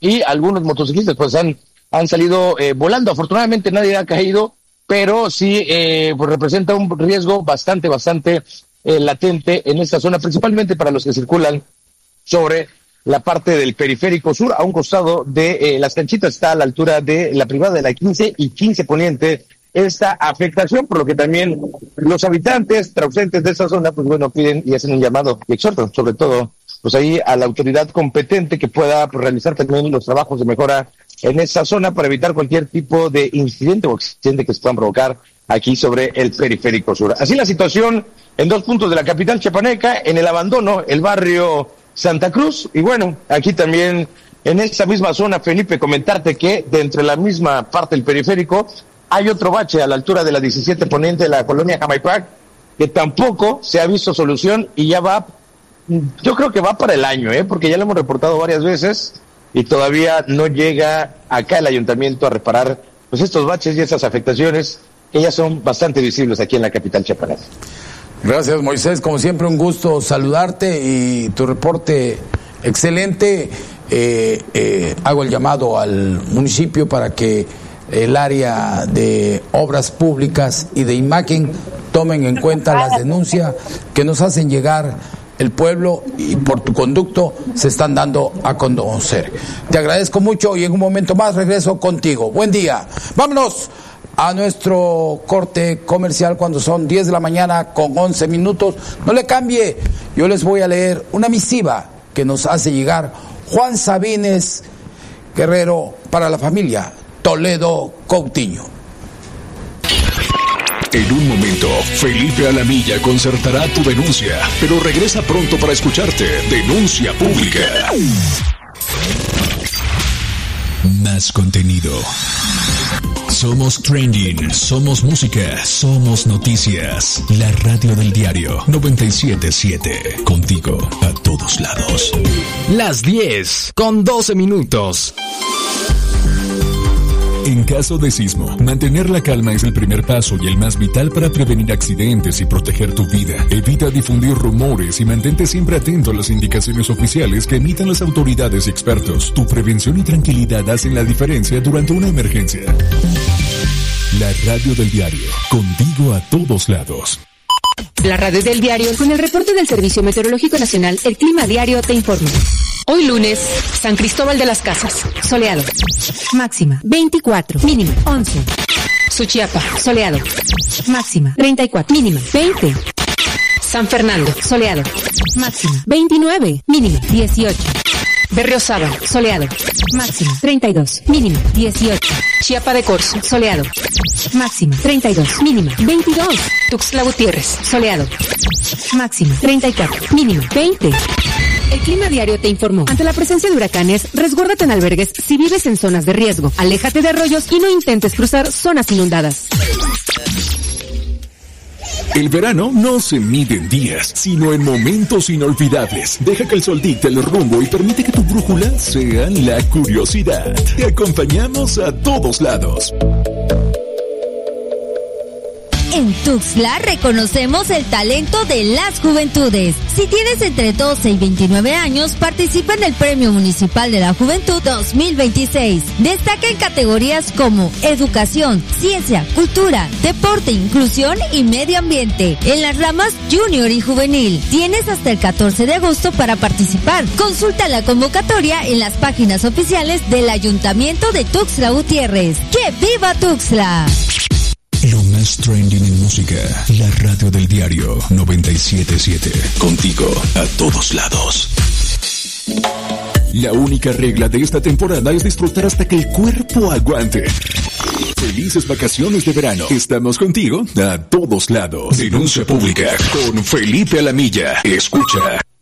y algunos motociclistas pues han salido volando. Afortunadamente nadie ha caído, pero sí pues representa un riesgo bastante latente en esta zona, principalmente para los que circulan sobre la parte del periférico sur, a un costado de las canchitas. Está a la altura de la privada de la 15 y 15 Poniente esta afectación, por lo que también los habitantes trausentes de esa zona, pues bueno, piden y hacen un llamado y exhortan sobre todo pues ahí a la autoridad competente que pueda pues, realizar también los trabajos de mejora en esa zona para evitar cualquier tipo de incidente o accidente que se puedan provocar aquí sobre el periférico sur. Así la situación en 2 puntos de la capital chiapaneca, en el abandono, el barrio Santa Cruz, y bueno, aquí también en esa misma zona, Felipe, comentarte que de entre la misma parte del periférico hay otro bache a la altura de la 17 Poniente de la colonia Jamaipac, que tampoco se ha visto solución y ya va, yo creo que va para el año, porque ya lo hemos reportado varias veces y todavía no llega acá el ayuntamiento a reparar pues estos baches y esas afectaciones que ya son bastante visibles aquí en la capital chiapaneca. Gracias, Moisés, como siempre un gusto saludarte y tu reporte excelente. Hago el llamado al municipio para que el área de obras públicas y de imagen tomen en cuenta las denuncias que nos hacen llegar el pueblo y por tu conducto se están dando a conocer. Te agradezco mucho y en un momento más regreso contigo. Buen día. Vámonos a nuestro corte comercial cuando son 10 de la mañana con 11 minutos. No le cambie, yo les voy a leer una misiva que nos hace llegar Juan Sabines Guerrero para la familia Toledo Coutinho. En un momento, Felipe Alamilla concertará tu denuncia, pero regresa pronto para escucharte. Denuncia pública. Más contenido. Somos trending, somos música, somos noticias. La radio del diario 97.7. Contigo a todos lados. Las 10 con 12 minutos. En caso de sismo, mantener la calma es el primer paso y el más vital para prevenir accidentes y proteger tu vida. Evita difundir rumores y mantente siempre atento a las indicaciones oficiales que emitan las autoridades y expertos. Tu prevención y tranquilidad hacen la diferencia durante una emergencia. La radio del diario, contigo a todos lados. La radio del diario, con el reporte del Servicio Meteorológico Nacional, el Clima Diario te informa. Hoy lunes, San Cristóbal de las Casas, soleado. Máxima, 24. Mínima, 11. Suchiapa, soleado. Máxima, 34. Mínima, 20. San Fernando, soleado. Máxima, 29. Mínima, 18. Berriozábal, soleado. Máxima, 32. Mínima, 18. Chiapa de Corzo, soleado. Máxima, 32. Mínima, 22. Tuxtla Gutiérrez, soleado. Máxima, 34. Mínima, 20. El Clima Diario te informó. Ante la presencia de huracanes, resguárdate en albergues si vives en zonas de riesgo. Aléjate de arroyos y no intentes cruzar zonas inundadas. El verano no se mide en días, sino en momentos inolvidables. Deja que el sol dicte el rumbo y permite que tu brújula sea la curiosidad. Te acompañamos a todos lados. En Tuxtla reconocemos el talento de las juventudes. Si tienes entre 12 y 29 años, participa en el Premio Municipal de la Juventud 2026. Destaca en categorías como educación, ciencia, cultura, deporte, inclusión y medio ambiente. En las ramas junior y juvenil. Tienes hasta el 14 de agosto para participar. Consulta la convocatoria en las páginas oficiales del Ayuntamiento de Tuxtla Gutiérrez. ¡Que viva Tuxtla! Lo más trending en música, la radio del diario 97.7. Contigo a todos lados. La única regla de esta temporada es disfrutar hasta que el cuerpo aguante. Felices vacaciones de verano. Estamos contigo a todos lados. Denuncia pública con Felipe Alamilla. Escucha.